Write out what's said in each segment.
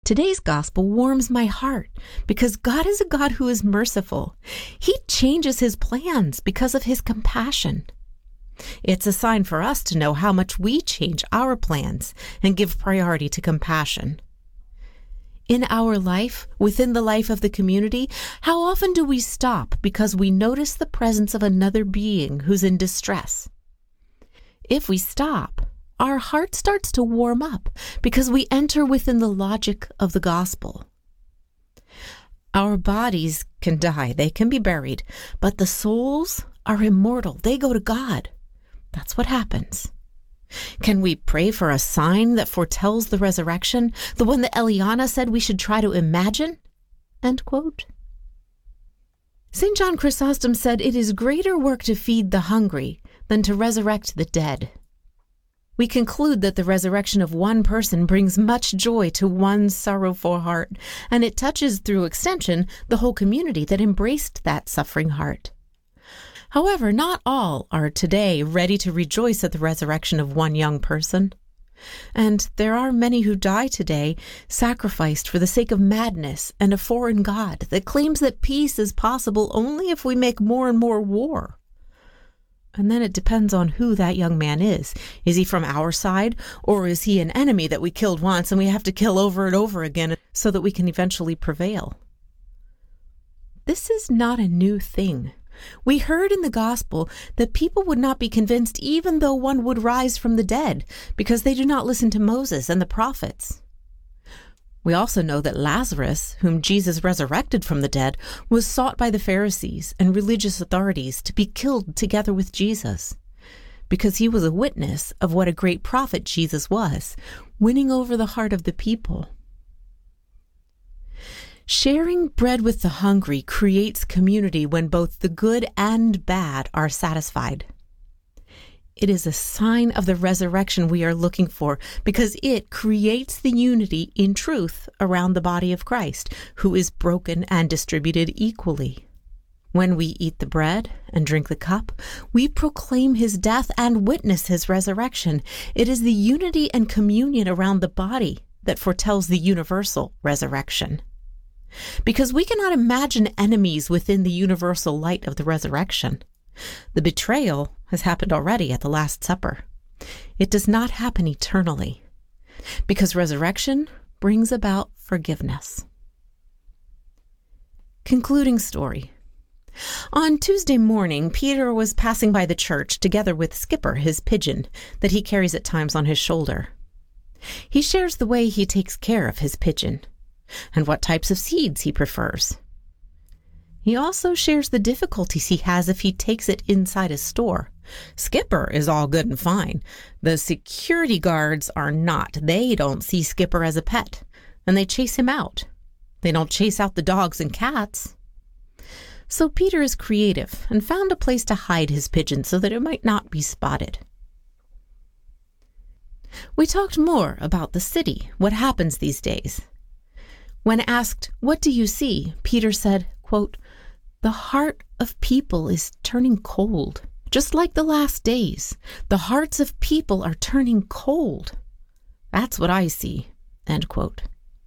Today's gospel warms my heart because God is a God who is merciful. He changes his plans because of his compassion. It's a sign for us to know how much we change our plans and give priority to compassion. In our life, within the life of the community, how often do we stop because we notice the presence of another being who's in distress? If we stop, our heart starts to warm up because we enter within the logic of the gospel. Our bodies can die, they can be buried, but the souls are immortal. They go to God. That's what happens. Can we pray for a sign that foretells the resurrection, the one that Eliana said we should try to imagine? End quote. St. John Chrysostom said it is greater work to feed the hungry than to resurrect the dead. We conclude that the resurrection of one person brings much joy to one sorrowful heart, and it touches, through extension, the whole community that embraced that suffering heart. However, not all are today ready to rejoice at the resurrection of one young person. And there are many who die today sacrificed for the sake of madness and a foreign god that claims that peace is possible only if we make more and more war. And then it depends on who that young man is. Is he from our side, or is he an enemy that we killed once and we have to kill over and over again so that we can eventually prevail? This is not a new thing. We heard in the gospel that people would not be convinced even though one would rise from the dead because they do not listen to Moses and the prophets. We also know that Lazarus, whom Jesus resurrected from the dead, was sought by the Pharisees and religious authorities to be killed together with Jesus because he was a witness of what a great prophet Jesus was, winning over the heart of the people. Sharing bread with the hungry creates community when both the good and bad are satisfied. It is a sign of the resurrection we are looking for because it creates the unity in truth around the body of Christ, who is broken and distributed equally. When we eat the bread and drink the cup, we proclaim his death and witness his resurrection. It is the unity and communion around the body that foretells the universal resurrection. Because we cannot imagine enemies within the universal light of the resurrection. The betrayal has happened already at the Last Supper. It does not happen eternally, because resurrection brings about forgiveness. Concluding story. On Tuesday morning, Peter was passing by the church together with Skipper, his pigeon, that he carries at times on his shoulder. He shares the way he takes care of his pigeon and what types of seeds he prefers. He also shares the difficulties he has if he takes it inside a store. Skipper is all good and fine. The security guards are not. They don't see Skipper as a pet, and they chase him out. They don't chase out the dogs and cats. So Peter is creative and found a place to hide his pigeon so that it might not be spotted. We talked more about the city, what happens these days. When asked, "What do you see?" Peter said, quote, "The heart of people is turning cold, just like the last days. The hearts of people are turning cold. That's what I see," end quote.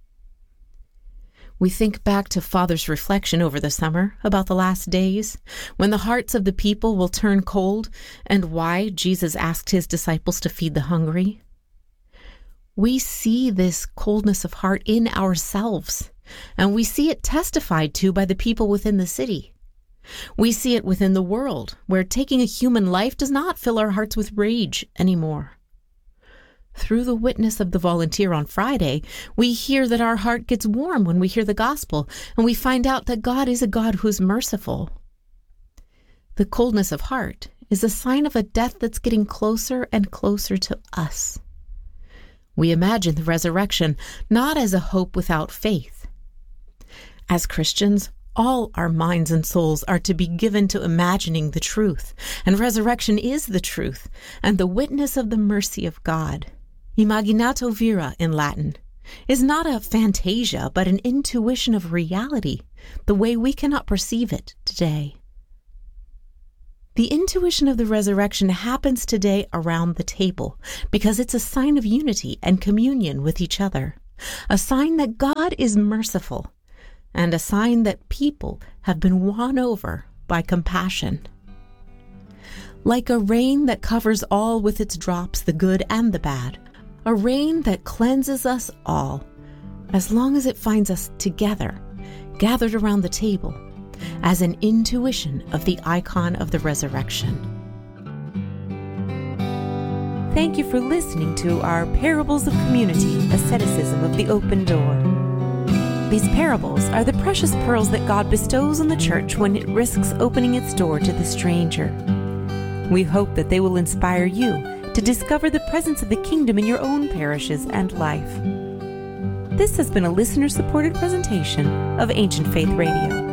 We think back to Father's reflection over the summer about the last days, when the hearts of the people will turn cold, and why Jesus asked his disciples to feed the hungry. We see this coldness of heart in ourselves, and we see it testified to by the people within the city. We see it within the world, where taking a human life does not fill our hearts with rage anymore. Through the witness of the volunteer on Friday, we hear that our heart gets warm when we hear the gospel, and we find out that God is a God who is merciful. The coldness of heart is a sign of a death that's getting closer and closer to us. We imagine the resurrection not as a hope without faith. As Christians, all our minds and souls are to be given to imagining the truth, and resurrection is the truth and the witness of the mercy of God. Imaginato vira in Latin is not a fantasia, but an intuition of reality, the way we cannot perceive it today. The intuition of the resurrection happens today around the table because it's a sign of unity and communion with each other. a sign that God is merciful, and a sign that people have been won over by compassion. Like a rain that covers all with its drops, the good and the bad, a rain that cleanses us all, as long as it finds us together, gathered around the table, as an intuition of the icon of the resurrection. Thank you for listening to our Parables of Community, Asceticism of the Open Door. These parables are the precious pearls that God bestows on the church when it risks opening its door to the stranger. We hope that they will inspire you to discover the presence of the kingdom in your own parishes and life. This has been a listener-supported presentation of Ancient Faith Radio.